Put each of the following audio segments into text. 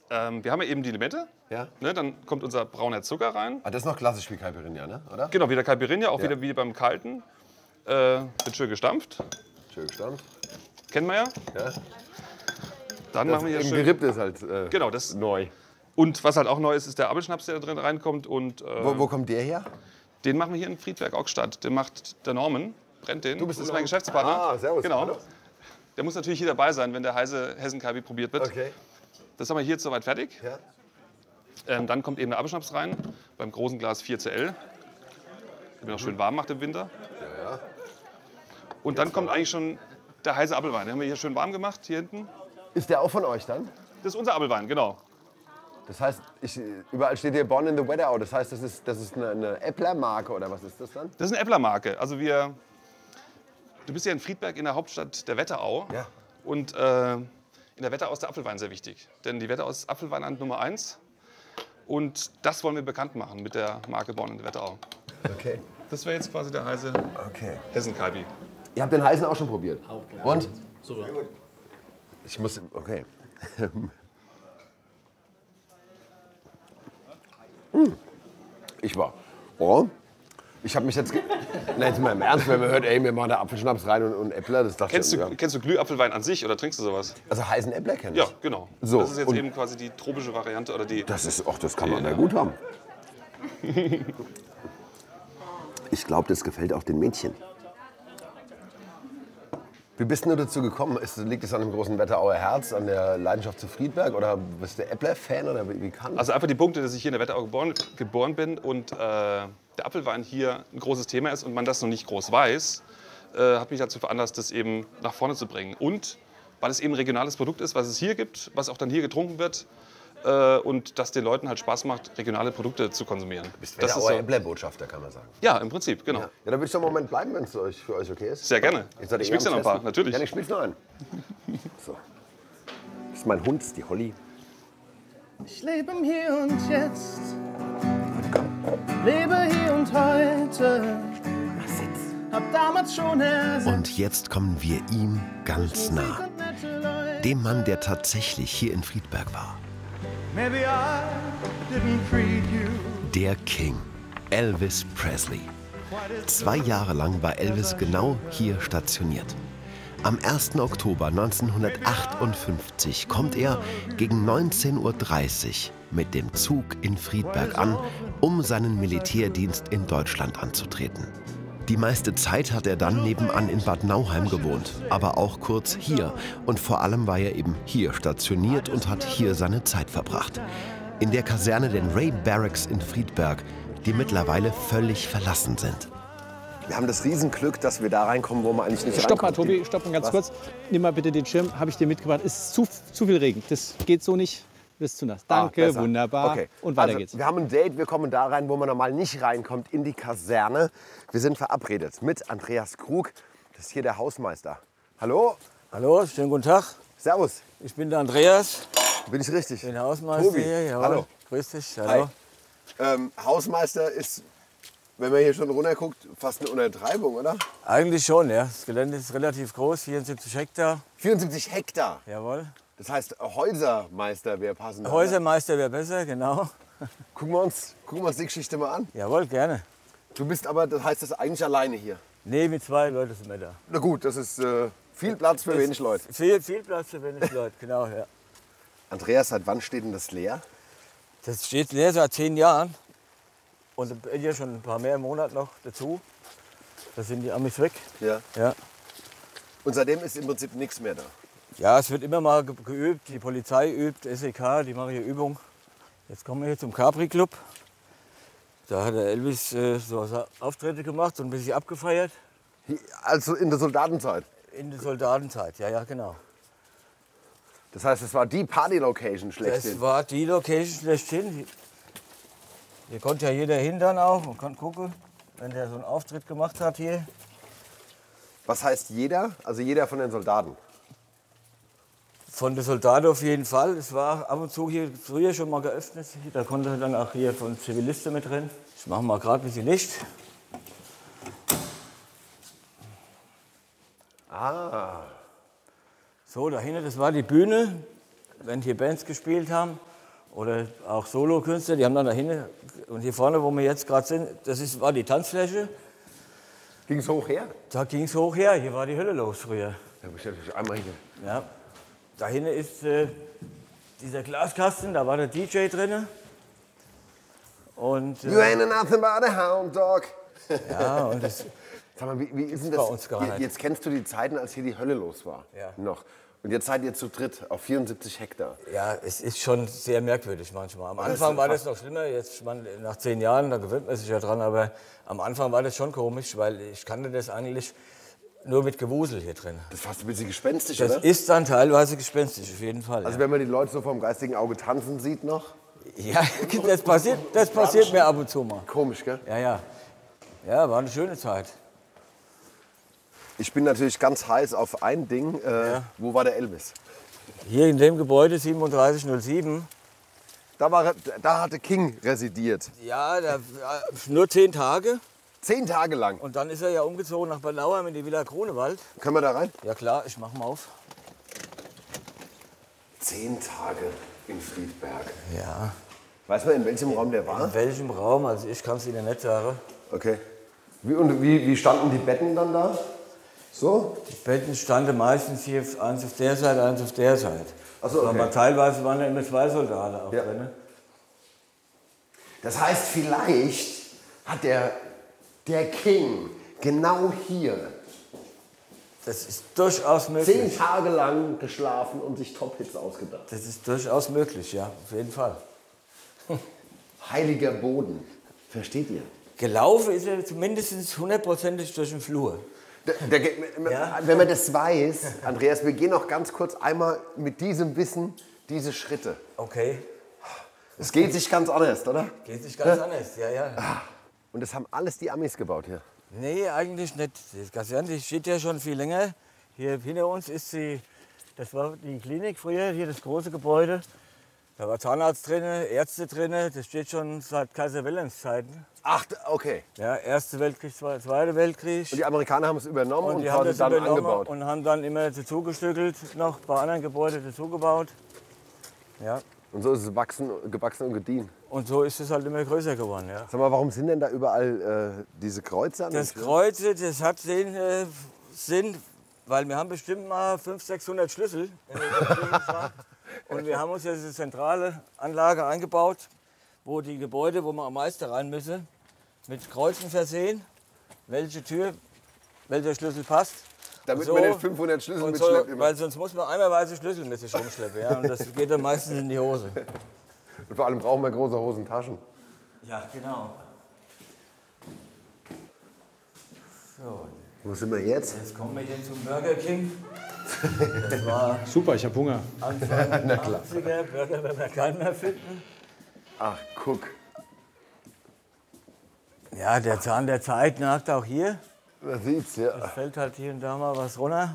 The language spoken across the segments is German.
Wir haben ja eben die Limette. Ja. Ne, dann kommt unser brauner Zucker rein. Ah, das ist noch klassisch wie Caipirinha, ne? Oder? Genau, wie der Caipirinha, auch Ja. wieder wie beim Kalten. Wird schön gestampft. Schön gestampft. Kennen wir ja. Ja. Dann Das machen wir hier im schön. Geripp ist halt Genau, das. neu. Und was halt auch neu ist, ist der Apfelschnaps, der da drin reinkommt. Und, Wo kommt der her? den machen wir hier in Friedberg-Augstadt. Den macht der Norman, brennt den. Du bist das ist Norman. mein Geschäftspartner. Ah, servus. Genau. Hallo. Der muss natürlich hier dabei sein, wenn der heiße Hessen-Kaibi probiert wird. Okay. Das haben wir hier jetzt soweit fertig. Ja. Dann kommt eben der Apfelschnaps rein, beim großen Glas 4cl. Der noch schön warm macht im Winter. Ja. Und dann kommt eigentlich schon der heiße Apfelwein. Den haben wir hier schön warm gemacht, hier hinten. Ist der auch von euch dann? Das ist unser Apfelwein, genau. Das heißt, überall steht hier Born in the Wetterau. Das heißt, das ist eine Äppler-Marke oder was ist das dann? Das ist eine Äppler-Marke. Also du bist ja in Friedberg, in der Hauptstadt der Wetterau. Ja. Und in der Wetterau ist der Apfelwein sehr wichtig. Denn die Wetterau ist Apfelweinland Nummer 1. Und das wollen wir bekannt machen mit der Marke Born in the Wetterau. Okay. Das wäre jetzt quasi der heiße Okay. Hessen-Kaibi. Ihr habt den heißen auch schon probiert? Auch, ja. Und? Super. Ich muss. Okay. Ich war. Oh. Ich habe mich jetzt. Nein, jetzt mal im Ernst, wenn man hört, ey, wir machen da Apfelschnaps rein und Äppler, das dachte Kennst ich. du Glühapfelwein an sich oder trinkst du sowas? Also heißen Äppler kenn ich. Ja, genau. So, Das ist jetzt und- eben quasi die tropische Variante oder die. Das ist, ach, das kann man da gut haben. Ich glaube, das gefällt auch den Mädchen. Wie bist du dazu gekommen? Liegt es an dem großen Wetterauer Herz, an der Leidenschaft zu Friedberg? Oder bist du Äppler-Fan? Oder wie kann das? Also einfach die Punkte, dass ich hier in der Wetterau geboren bin und der Apfelwein hier ein großes Thema ist und man das noch nicht groß weiß, hat mich dazu veranlasst, das eben nach vorne zu bringen. Und weil es eben ein regionales Produkt ist, was es hier gibt, was auch dann hier getrunken wird und das den Leuten halt Spaß macht, regionale Produkte zu konsumieren. bist Das ist Wetterauer so, Äppler-Botschafter, kann man sagen. ja, im Prinzip, genau. Ja, da würde ich doch einen Moment bleiben, wenn es für euch okay ist. Sehr gerne. Ihr seid Ich eh mix am ja noch ein paar, Testen. natürlich. Ja, ich spiel's noch ein. So. Das ist mein Hund, das ist die Holly. Ich lebe im Hier und Jetzt, lebe hier und heute, hab damals schon ersehen, Und jetzt kommen wir ihm ganz nah. und nette Leute. Dem Mann, der tatsächlich hier in Friedberg war. Maybe I didn't treat you. Der King, Elvis Presley. 2 Jahre lang war Elvis genau hier stationiert. Am 1. Oktober 1958 kommt er gegen 19:30 Uhr mit dem Zug in Friedberg an, um seinen Militärdienst in Deutschland anzutreten. Die meiste Zeit hat er dann nebenan in Bad Nauheim gewohnt, aber auch kurz hier. Und vor allem war er eben hier stationiert und hat hier seine Zeit verbracht. In der Kaserne den Ray Barracks in Friedberg, die mittlerweile völlig verlassen sind. Wir haben das Riesenglück, dass wir da reinkommen, wo man eigentlich nicht Stopp mal, reinkommt. Tobi, stopp mal ganz kurz. Nimm mal bitte den Schirm, habe ich dir mitgebracht. Es ist zu viel Regen, das geht so nicht, das ist zu nass. Danke, besser. wunderbar. Okay. Und weiter also, geht's. Wir haben ein Date, wir kommen da rein, wo man normal nicht reinkommt, in die Kaserne. Wir sind verabredet mit Andreas Krug. Das ist hier der Hausmeister. Hallo, Hallo, schönen guten Tag. servus. Ich bin der Andreas, Bin ich richtig? bin der Hausmeister Tobi, hier. Jawohl. hallo. Grüß dich. Hallo. Hausmeister ist, wenn man hier schon runterguckt, fast eine Untertreibung, oder? Eigentlich schon, ja. Das Gelände ist relativ groß, 74 Hektar. 74 Hektar. Jawohl. Das heißt, Häusermeister wäre passend. Häusermeister wäre besser, genau. Gucken wir uns die Geschichte mal an. Jawohl, gerne. Du bist aber, das heißt, das eigentlich alleine hier. Nee, mit 2 Leuten sind wir da. Na gut, das ist viel Platz für wenig Leute. Viel Platz für wenig Leute, genau, ja. Andreas, seit wann steht denn das leer? Das steht leer seit 10 Jahren. Und hier schon ein paar mehr Monate noch dazu. Da sind die Amis weg. Ja. Ja. Und seitdem ist im Prinzip nichts mehr da. Ja, es wird immer mal geübt. Die Polizei übt, SEK, die machen hier Übung. Jetzt kommen wir hier zum Capri Club. Da hat der Elvis so Auftritte gemacht und ein bisschen abgefeiert. Also in der Soldatenzeit. In der Soldatenzeit, ja, genau. Das heißt, es war die Party-Location schlechthin. Das war die Location schlechthin. Hier konnte ja jeder hin dann auch und kann gucken, wenn der so einen Auftritt gemacht hat hier. Was heißt jeder? Also jeder von den Soldaten. Von den Soldaten auf jeden Fall. Es war ab und zu hier früher schon mal geöffnet. Da konnte dann auch hier von Zivilisten mit drin. Ich mache mal gerade ein bisschen Licht. Ah. So, da hinten, das war die Bühne, wenn hier Bands gespielt haben. Oder auch Solokünstler, die haben dann da hinten. Und hier vorne, wo wir jetzt gerade sind, war die Tanzfläche. Ging es hoch her? Da ging es hoch her, hier war die Hölle los früher. Da muss ich natürlich einmal hier. Ja. Da hinten ist dieser Glaskasten, da war der DJ drin. Und, You ain't nothing but a hound dog. ja, und das, Sag mal, wie ist denn bei das? uns gar nicht. Jetzt kennst du die Zeiten, als hier die Hölle los war. Ja. Noch. Und jetzt seid ihr zu dritt auf 74 Hektar. ja, es ist schon sehr merkwürdig manchmal. Am Anfang war das noch schlimmer, jetzt nach 10 Jahren, da gewöhnt man sich ja dran, aber am Anfang war das schon komisch, weil ich kannte das eigentlich nur mit Gewusel hier drin. Das ist fast ein bisschen gespenstisch, Das oder? ist dann teilweise gespenstisch, auf jeden Fall. Also ja. wenn man die Leute so vom geistigen Auge tanzen sieht noch. Ja, das passiert mir ab und zu mal. Komisch, gell? Ja, ja. Ja, war eine schöne Zeit. Ich bin natürlich ganz heiß auf ein Ding. Wo war der Elvis? Hier in dem Gebäude 3707. Da hatte King residiert. Ja, nur 10 Tage. 10 Tage lang. Und dann ist er ja umgezogen nach Bad Nauheim in die Villa Kronewald. Können wir da rein? Ja klar, ich mach mal auf. 10 Tage in Friedberg. Ja. Weiß man, in welchem Raum der war? In welchem Raum? Also ich kann es Ihnen nicht sagen. Okay. Wie standen die Betten dann da? So? Die Betten standen meistens hier eins auf der Seite, eins auf der Seite. Ach so, okay. Aber teilweise waren da immer 2 Soldaten auch Ja. drin. Das heißt, vielleicht hat der King genau hier Das ist durchaus möglich. 10 Tage lang geschlafen und sich Top-Hits ausgedacht. Das ist durchaus möglich, ja, auf jeden Fall. Heiliger Boden. Versteht ihr? Gelaufen ist er zumindest 100%ig durch den Flur. Ja. Wenn man das weiß, Andreas, wir gehen noch ganz kurz einmal mit diesem Wissen diese Schritte. Okay. Es geht sich ganz anders, oder? Geht sich ganz anders, ja, ja. Und das haben alles die Amis gebaut hier. Nee, eigentlich nicht. Die Kaserne, die steht ja schon viel länger. Hier hinter uns ist das war die Klinik früher, hier das große Gebäude. Da war Zahnarzt drin, Ärzte drin, das steht schon seit Kaiser Wilhelms Zeiten. Ach, okay. Ja, Erster Weltkrieg, Zweiter Weltkrieg. Und die Amerikaner haben es übernommen und die haben quasi das dann übernommen angebaut. und haben dann immer dazugestückelt, noch bei anderen Gebäuden dazugebaut. Ja. Und so ist es gewachsen und gediehen. Und so ist es halt immer größer geworden. Ja. Sag mal, warum sind denn da überall diese Kreuze an den Das Türen? Kreuze, das hat den Sinn, weil wir haben bestimmt mal 500, 600 Schlüssel. Und wir haben uns jetzt eine zentrale Anlage eingebaut, wo die Gebäude, wo wir am meisten rein müssen, mit Kreuzen versehen, welche Tür, welcher Schlüssel passt. Damit So. man den 500 Schlüssel Und mitschleppt. so, weil sonst muss man einmalweise Schlüssel mit sich rumschleppen. Ja? Und das geht dann meistens in die Hose. Und vor allem brauchen wir große Hosentaschen. Ja, genau. So, Wo sind wir jetzt? jetzt kommen wir hier zum Burger King. Das war Super, ich habe Hunger. Anfang der 80er, Burger werden wir keinen mehr finden. Ach, guck. Ja, der Zahn der Zeit nagt auch hier. Man sieht's, ja. Es fällt halt hier und da mal was runter.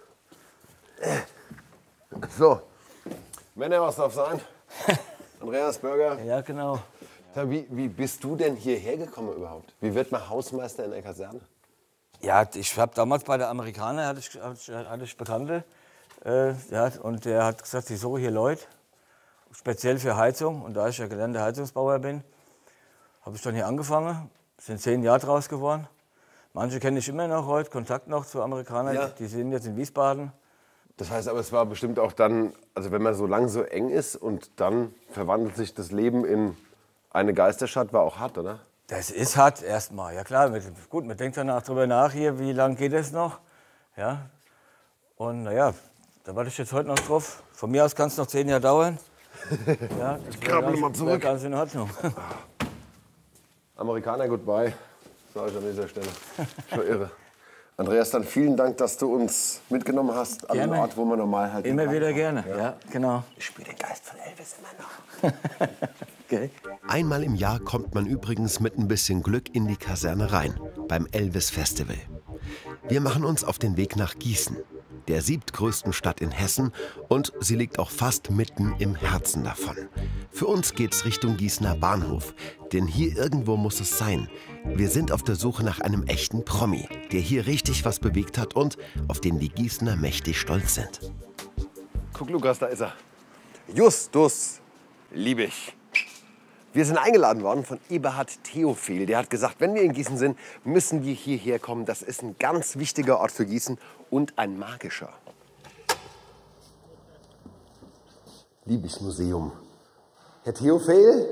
So. Männer, was darf sein? Andreas Burger. Ja, genau. Sag, wie bist du denn hierher gekommen überhaupt? Wie wird man Hausmeister in der Kaserne? Ja, ich habe damals bei der Amerikaner, hatte ich Bekannte. Ja, und der hat gesagt, ich suche hier Leute, speziell für Heizung. Und da ich ja gelernter Heizungsbauer bin, habe ich dann hier angefangen. Es sind 10 Jahre draus geworden. Manche kenne ich immer noch heute, Kontakt noch zu Amerikanern. Ja. Die sind jetzt in Wiesbaden. Das heißt aber, es war bestimmt auch dann, also wenn man so lang so eng ist und dann verwandelt sich das Leben in eine Geisterstadt, war auch hart, oder? Das ist hart erstmal, ja klar. Gut, man denkt danach drüber nach hier, wie lange geht es noch. Ja. Und naja, da warte ich jetzt heute noch drauf. Von mir aus kann es noch 10 Jahre dauern. Ja, ich krabbel mal zurück. Ganz in Ordnung. Amerikaner, goodbye, sage ich an dieser Stelle. Schon irre. Andreas, dann vielen Dank, dass du uns mitgenommen hast an den Gerne. Ort, wo man normal halt Immer nicht wieder reinkommt. gerne, ja, genau. Ich spüre den Geist von Elvis immer noch. Okay. Einmal im Jahr kommt man übrigens mit ein bisschen Glück in die Kaserne rein, beim Elvis Festival. Wir machen uns auf den Weg nach Gießen, der 7. Stadt in Hessen, und sie liegt auch fast mitten im Herzen davon. Für uns geht's Richtung Gießener Bahnhof, denn hier irgendwo muss es sein. Wir sind auf der Suche nach einem echten Promi, der hier richtig was bewegt hat und auf den die Gießener mächtig stolz sind. Guck, Lukas, da ist er. Justus liebe ich. Wir sind eingeladen worden von Eberhard Theophil. Der hat gesagt, wenn wir in Gießen sind, müssen wir hierher kommen. Das ist ein ganz wichtiger Ort für Gießen und ein magischer. Liebig-Museum. Herr Theophil?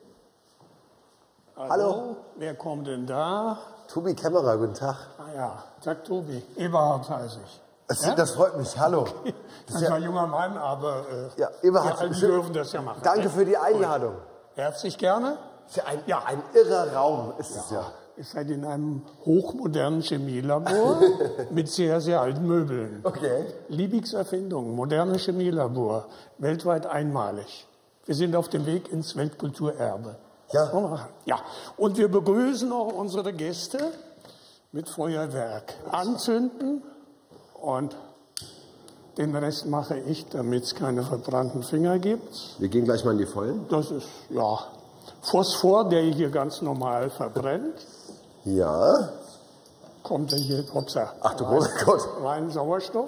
Hallo. Wer kommt denn da? Tobi Kämmerer, guten Tag. Ah ja, sag Tobi. Eberhard heiße ich. Das freut mich, hallo. Das ist ein junger Mann, aber Ja, wir Eberhard, Alten dürfen das ja machen. danke für die Einladung. Herzlich gerne. Für ein irrer Raum ist es ja. Ihr seid in einem hochmodernen Chemielabor mit sehr, sehr alten Möbeln. Okay. Liebigs Erfindung, moderne Chemielabor, weltweit einmalig. Wir sind auf dem Weg ins Weltkulturerbe. Ja. Ja. Und wir begrüßen auch unsere Gäste mit Feuerwerk. Anzünden und den Rest mache ich, damit es keine verbrannten Finger gibt. Wir gehen gleich mal in die Vollen. Das ist, ja, Phosphor, der hier ganz normal verbrennt. Ja. Kommt er hier, Ach du großer Gott. rein Sauerstoff.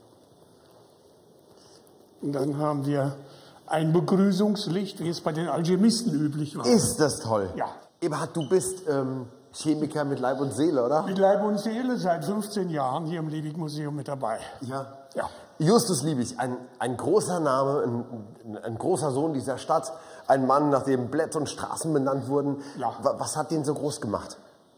Und dann haben wir ein Begrüßungslicht, wie es bei den Alchemisten üblich war. Ist das toll. Ja. Eberhard, du bist Chemiker mit Leib und Seele, oder? Mit Leib und Seele seit 15 Jahren hier im Liebig-Museum mit dabei. Ja. Ja. Justus Liebig, ein großer Name, ein großer Sohn dieser Stadt, ein Mann, nach dem Blätter und Straßen benannt wurden. Ja. Was hat den so groß gemacht?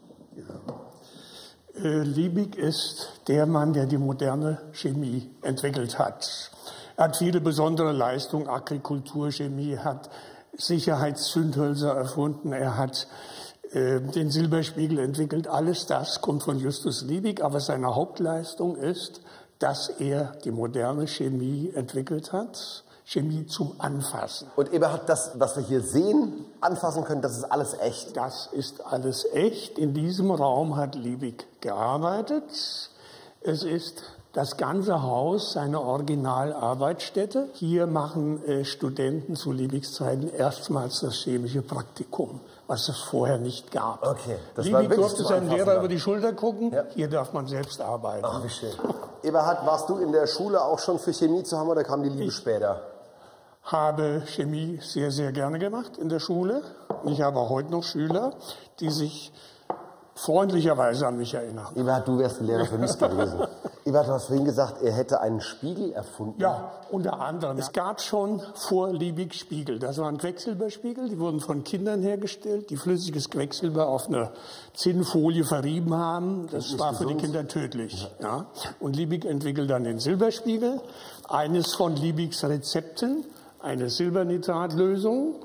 Liebig ist der Mann, der die moderne Chemie entwickelt hat. Er hat viele besondere Leistungen, Agrikulturchemie, hat Sicherheitszündhölzer erfunden, er hat den Silberspiegel entwickelt. Alles das kommt von Justus Liebig, aber seine Hauptleistung ist, dass er die moderne Chemie entwickelt hat. Chemie zum Anfassen. Und Eberhard, das, was wir hier sehen, anfassen können, das ist alles echt. Das ist alles echt. In diesem Raum hat Liebig gearbeitet. Es ist das ganze Haus seine Originalarbeitsstätte. Hier machen Studenten zu Liebigs Zeiten erstmals das chemische Praktikum, was es vorher nicht gab. Okay, das war Liebig wirklich durfte zum seinem Anfassen Lehrer dann. über die Schulter gucken. Ja. Hier darf man selbst arbeiten. Ach, wie schön. Eberhard, warst du in der Schule auch schon für Chemie zu haben oder kam die Liebe später? Habe Chemie sehr, sehr gerne gemacht in der Schule. Ich habe auch heute noch Schüler, die sich freundlicherweise an mich erinnern. Eberhard, du wärst ein Lehrer für mich gewesen. Eberhard, du hast vorhin gesagt, er hätte einen Spiegel erfunden. Ja, unter anderem. Es gab schon vor Liebig Spiegel. Das waren Quecksilberspiegel, die wurden von Kindern hergestellt, die flüssiges Quecksilber auf eine Zinnfolie verrieben haben. Das war für die Kinder tödlich. Ja. Und Liebig entwickelt dann den Silberspiegel. Eines von Liebigs Rezepten, eine Silbernitratlösung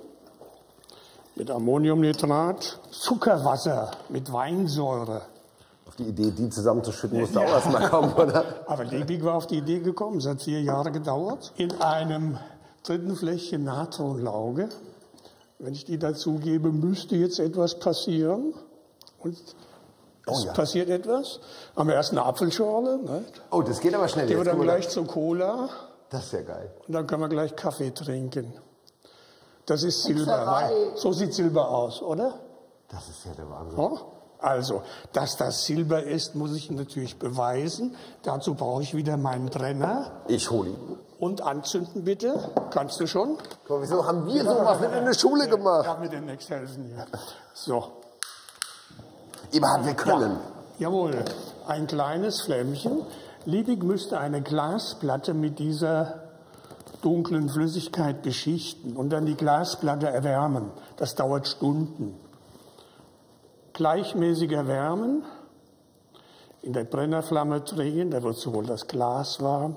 mit Ammoniumnitrat, Zuckerwasser mit Weinsäure. Auf die Idee, die zusammenzuschütten, musste auch erstmal kommen, oder? Aber Liebig war auf die Idee gekommen, es hat 4 Jahre gedauert. In einem dritten Fläschchen Natronlauge, wenn ich die dazugebe, müsste jetzt etwas passieren. Und es passiert etwas. Haben wir erst eine Apfelschorle. Ne? Oh, das geht aber schnell. Die Jetzt wird dann guck mal gleich zur Cola. Das ist ja geil. Und dann können wir gleich Kaffee trinken. Das ist Silber. So sieht Silber aus, oder? Das ist ja der Wahnsinn. Ja? Also, dass das Silber ist, muss ich natürlich beweisen. Dazu brauche ich wieder meinen Brenner. Ich hole ihn. Und anzünden bitte. Kannst du schon? Guck mal, wieso haben wir sowas mit in der Schule Ich gemacht? darf mir demnächst helfen hier. So. Eberhard, wir können. Jawohl. Ein kleines Flämmchen. Liebig müsste eine Glasplatte mit dieser dunklen Flüssigkeit beschichten und dann die Glasplatte erwärmen. Das dauert Stunden. Gleichmäßig erwärmen, in der Brennerflamme drehen, da wird sowohl das Glas warm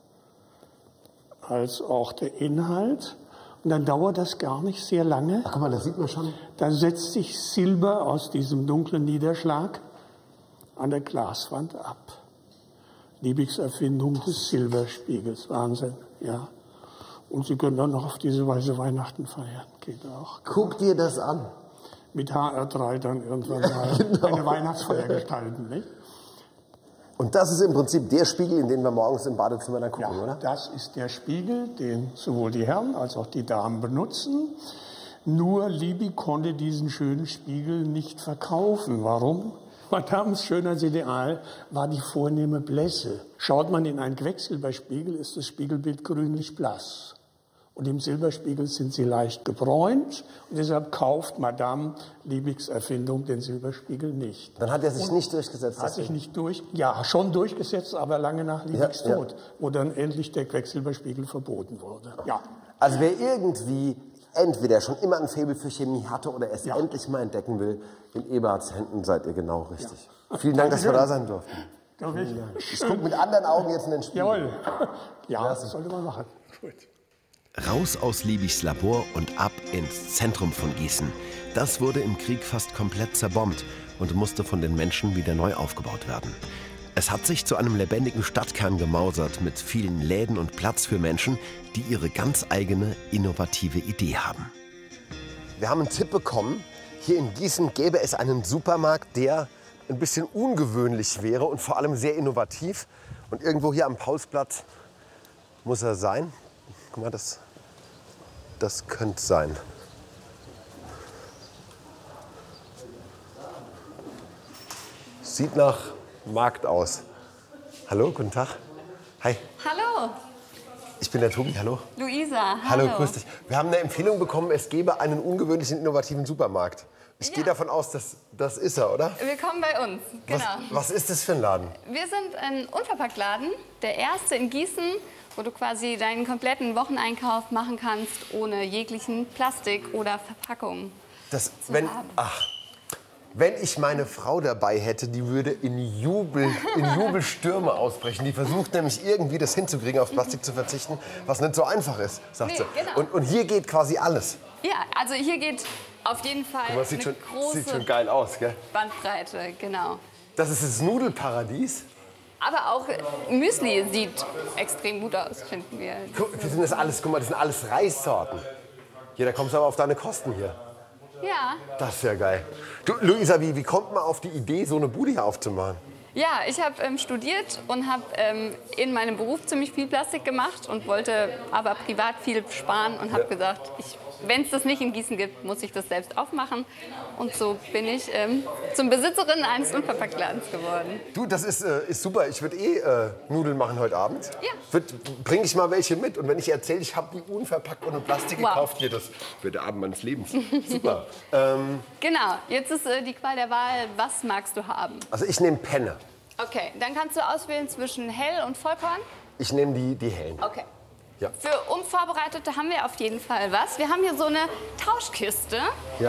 als auch der Inhalt. Und dann dauert das gar nicht sehr lange. Ach, guck mal, das sieht man schon. Dann setzt sich Silber aus diesem dunklen Niederschlag an der Glaswand ab. Liebigs Erfindung des Silberspiegels. Wahnsinn, ja. Und Sie können dann noch auf diese Weise Weihnachten feiern. Geht auch. Guck dir das an. Mit HR3 dann irgendwann mal eine Weihnachtsfeier gestalten, nicht? Und das ist im Prinzip der Spiegel, in den wir morgens im Badezimmer dann gucken, Ja, oder? das ist der Spiegel, den sowohl die Herren als auch die Damen benutzen. Nur Liebig konnte diesen schönen Spiegel nicht verkaufen. Warum? Madams Schönheitsideal war die vornehme Blässe. Schaut man in einen Quecksilberspiegel, ist das Spiegelbild grünlich blass. Und im Silberspiegel sind sie leicht gebräunt. Und deshalb kauft Madame Liebigs Erfindung den Silberspiegel nicht. Dann hat er sich nicht durchgesetzt. Hat sich nicht schon durchgesetzt, aber lange nach Liebigs Tod, wo dann endlich der Quecksilberspiegel verboten wurde. Ja. Also wer irgendwie entweder schon immer ein Faible für Chemie hatte oder es endlich mal entdecken will, in Eberhards Händen seid ihr genau richtig. Vielen Dank, dass wir da sein durften. Ich gucke mit anderen Augen jetzt in den Spiegel. Jawohl. Ja, das sollte man machen. Gut. Raus aus Liebigs Labor und ab ins Zentrum von Gießen. Das wurde im Krieg fast komplett zerbombt und musste von den Menschen wieder neu aufgebaut werden. Es hat sich zu einem lebendigen Stadtkern gemausert mit vielen Läden und Platz für Menschen, die ihre ganz eigene, innovative Idee haben. Wir haben einen Tipp bekommen, hier in Gießen gäbe es einen Supermarkt, der ein bisschen ungewöhnlich wäre und vor allem sehr innovativ. Und irgendwo hier am Paulsplatz muss er sein. Guck mal, das könnte sein. Sieht nach Markt aus. Hallo, guten Tag. Hi. Hallo. Ich bin der Tobi, hallo. Luisa, hallo. Hallo, grüß dich. Wir haben eine Empfehlung bekommen, es gäbe einen ungewöhnlichen, innovativen Supermarkt. Ich gehe davon aus, das ist er, oder? Willkommen bei uns, genau. Was ist das für ein Laden? Wir sind ein Unverpacktladen, der erste in Gießen, wo du quasi deinen kompletten Wocheneinkauf machen kannst, ohne jeglichen Plastik oder Verpackung Wenn ich meine Frau dabei hätte, die würde in Jubelstürme ausbrechen. Die versucht nämlich irgendwie das hinzukriegen, auf Plastik zu verzichten, was nicht so einfach ist, sagt sie. Genau. Und hier geht quasi alles. Ja, also hier geht auf jeden Fall das eine große sieht schon geil aus, gell? Bandbreite, genau. Das ist das Nudelparadies. Aber auch Müsli sieht extrem gut aus, finden wir. Guck mal, das sind alles Reissorten. Hier, da kommst du aber auf deine Kosten hier. Ja. Das ist ja geil. Du, Luisa, wie kommt man auf die Idee, so eine Bude hier aufzumachen? Ja, ich habe studiert und habe in meinem Beruf ziemlich viel Plastik gemacht und wollte aber privat viel sparen und habe gesagt, wenn es das nicht in Gießen gibt, muss ich das selbst aufmachen. Und so bin ich zum Besitzerin eines Unverpacktladens geworden. Du, das ist super. Ich würde Nudeln machen heute Abend. Ja. Bringe ich mal welche mit. Und wenn ich erzähle, ich habe die unverpackt ohne Plastik gekauft, das wird der Abend meines Lebens. Super. Genau, jetzt ist die Qual der Wahl, was magst du haben? Also ich nehme Penne. Okay, dann kannst du auswählen zwischen Hell und Vollkorn. Ich nehme die hellen. Okay. Ja. Für Unvorbereitete haben wir auf jeden Fall was. Wir haben hier so eine Tauschkiste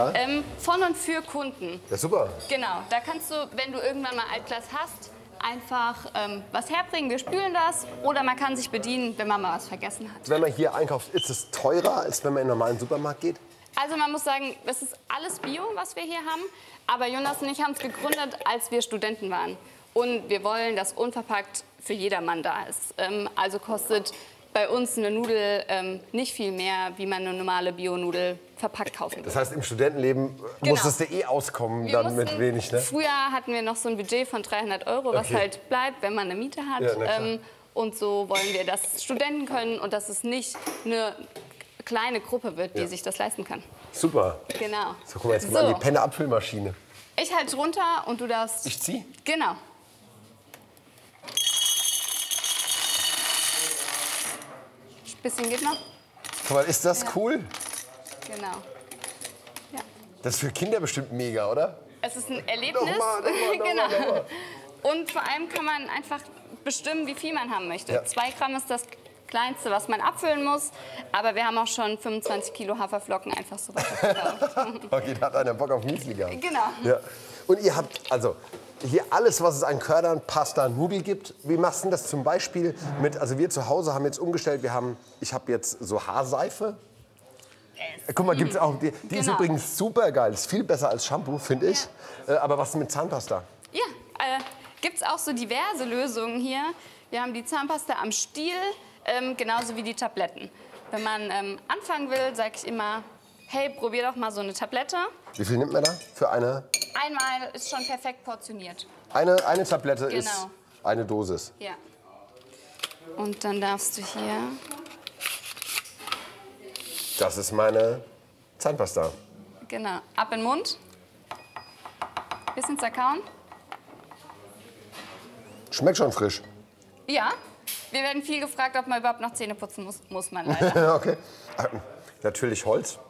von und für Kunden. Ja, super. Genau, da kannst du, wenn du irgendwann mal Altglas hast, einfach was herbringen. Wir spülen das oder man kann sich bedienen, wenn man mal was vergessen hat. Wenn man hier einkauft, ist es teurer, als wenn man in einen normalen Supermarkt geht? Also man muss sagen, es ist alles Bio, was wir hier haben. Aber Jonas und ich haben es gegründet, als wir Studenten waren. Und wir wollen, dass unverpackt für jedermann da ist. Also kostet bei uns eine Nudel nicht viel mehr, wie man eine normale Bio-Nudel verpackt kaufen kann. Das heißt, im Studentenleben musstest du auskommen, dann mit wenig, ne? Früher hatten wir noch so ein Budget von 300 €, was halt bleibt, wenn man eine Miete hat. Ja, und so wollen wir, dass Studenten können und dass es nicht eine kleine Gruppe wird, die sich das leisten kann. Super. Genau. So, guck mal, jetzt mal an die Penne-Abfüllmaschine. Ich halte runter und du darfst... Ich zieh? Genau. Bisschen geht noch. Guck mal, ist das cool? Genau. Ja. Das ist für Kinder bestimmt mega, oder? Es ist ein Erlebnis. Nochmal. Und vor allem kann man einfach bestimmen, wie viel man haben möchte. Ja. 2 Gramm ist das Kleinste, was man abfüllen muss. Aber wir haben auch schon 25 Kilo Haferflocken einfach so weiterverkauft. Okay, da hat einer Bock auf Müsli gehabt. Genau. Ja. Und ihr habt also hier alles, was es an Kördern, Pasta, Nudeln gibt. Wie machst du das zum Beispiel mit, also wir zu Hause haben jetzt umgestellt, ich habe jetzt so Haarseife. Guck mal, gibt's auch, die ist übrigens super geil, ist viel besser als Shampoo, finde ich. Aber was mit Zahnpasta? Ja, gibt es auch so diverse Lösungen hier. Wir haben die Zahnpasta am Stiel, genauso wie die Tabletten. Wenn man anfangen will, sage ich immer, hey, probier doch mal so eine Tablette. Wie viel nimmt man da für eine? Einmal ist schon perfekt portioniert. Eine Tablette ist eine Dosis? Ja. Und dann darfst du hier... Das ist meine Zahnpasta. Genau. Ab in den Mund. Bisschen zerkauen. Schmeckt schon frisch. Ja. Wir werden viel gefragt, ob man überhaupt noch Zähne putzen muss. Muss man leider. Okay. Natürlich Holz.